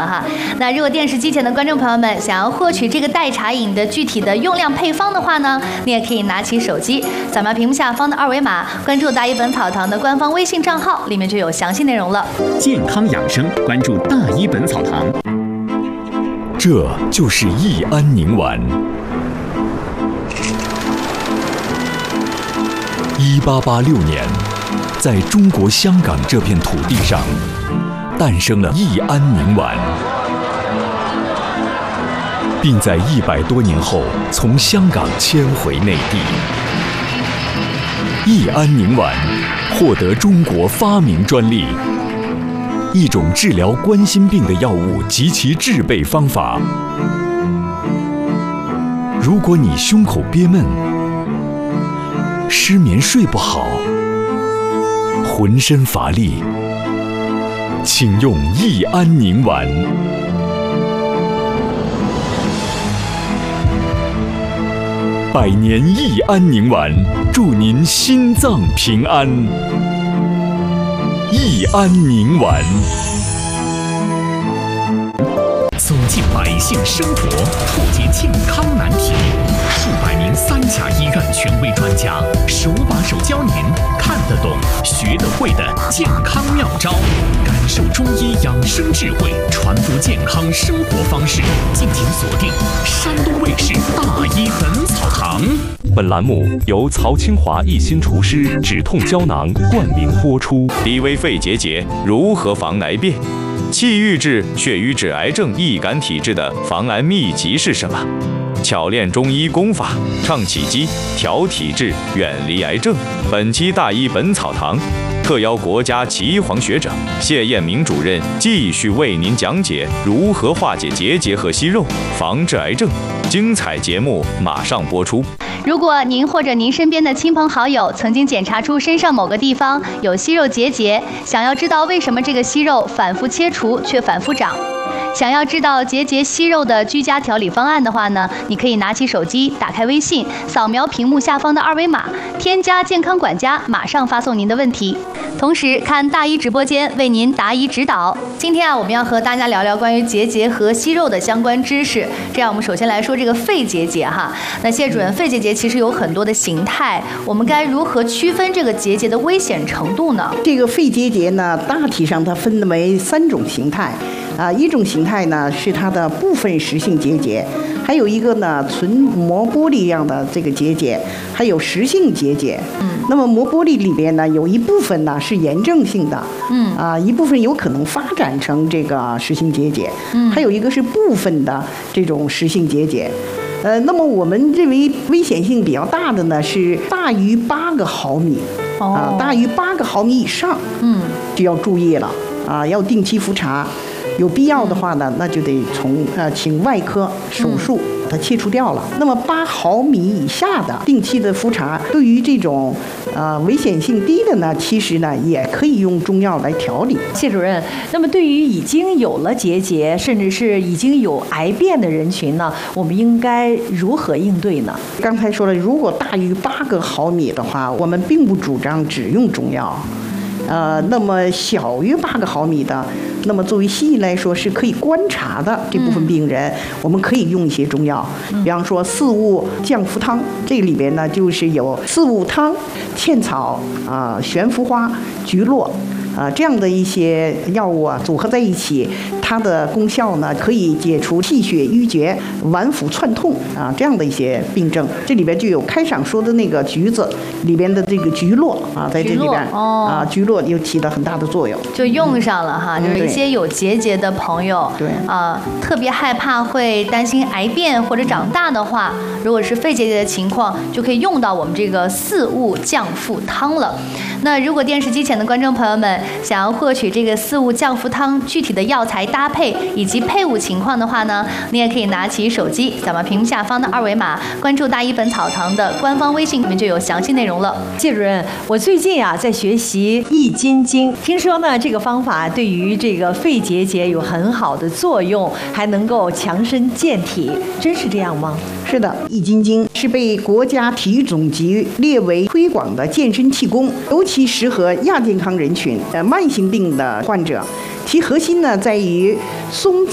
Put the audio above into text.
了哈。那如果电视机前的观众朋友们想要获取这个代茶饮的具体的用量配方的话呢，你也可以拿起手机扫描屏幕下方的二维码，关注大医本草堂的官方微信账号，里面就有详细内容了。 健康养生，关注大医本草堂。 这就是益安宁丸。1886年，在中国香港这片土地上，诞生了益安宁丸，并在100多年后从香港迁回内地。益安宁丸获得中国发明专利，一种治疗冠心病的药物及其制备方法。如果你胸口憋闷、失眠睡不好、浑身乏力，请用益安宁丸。百年益安宁丸，祝您心脏平安。益安宁丸。 走进百姓生活，破解健康难题。数百名3甲医院权威专家，手把手教您看得懂、学得会的健康妙招，感受中医养生智慧，传播健康生活方式。敬请锁定山东卫视大医本草堂。 本栏目由曹清华一心除湿止痛胶囊冠名播出。 低危肺结节如何防癌变？气郁质、血瘀质癌症易感体质的防癌秘籍是什么？巧练中医功法，倡气机，调体质，远离癌症。本期大医本草堂特邀国家岐黄学者谢艳明主任继续为您讲解如何化解结节和息肉，防治癌症。精彩节目马上播出。 如果您或者您身边的亲朋好友曾经检查出身上某个地方有息肉结节，想要知道为什么这个息肉反复切除却反复长，想要知道结节息肉的居家调理方案的话呢，你可以拿起手机，打开微信，扫描屏幕下方的二维码，添加健康管家，马上发送您的问题。同时看大医直播间为您答疑指导。今天我们要和大家聊聊关于结节和息肉的相关知识。这样我们首先来说这个肺结节哈。那谢主任，肺结节其实有很多的形态，我们该如何区分这个结节的危险程度呢？ 这个肺结节呢，大体上它分为3种形态。一种形态呢是它的部分实性结节，还有一个呢纯膜玻璃样的这个结节，还有实性结节。那么膜玻璃里边呢，有一部分呢是炎症性的，一部分有可能发展成这个实性结节，还有一个是部分的这种实性结节。那么我们认为危险性比较大的呢是大于8个毫米，大于8个毫米以上，就要注意了要定期复查。有必要的话呢，那就得请外科手术把它切除掉了。那么8毫米以下的定期的复查，对于这种危险性低的呢，其实呢也可以用中药来调理。 谢主任，那么对于已经有了结节，甚至是已经有癌变的人群呢，我们应该如何应对呢？ 刚才说了，如果大于8个毫米的话，我们并不主张只用中药。那么小于8个毫米的，那么作为西医来说是可以观察的这部分病人，我们可以用一些中药，比方说4物降服汤，这里边呢就是有4物汤、茜草悬浮花、菊络这样的一些药物组合在一起，它的功效呢可以解除气血瘀结、脘腹窜痛这样的一些病症。这里边就有开场说的那个橘子里边的这个菊络在这里边菊络又起了很大的作用， 就用上了哈。就是一些有结节的朋友， 对特别害怕会担心癌变或者长大的话，如果是肺结节的情况，就可以用到我们这个4物降腹汤了。那如果电视机前的观众朋友们想要获取这个4物降腹汤具体的药材搭配以及配伍情况的话呢，你也可以拿起手机，扫描屏幕下方的二维码，关注大医本草堂的官方微信，里面就有详细内容了。 谢主任，我最近在学习易筋经，听说呢这个方法对于这个肺结节有很好的作用，还能够强身健体，真是这样吗？ 是的，易筋经是被国家体育总局列为推广的健身气功，尤其适合亚健康人群、慢性病的患者。其核心呢在于松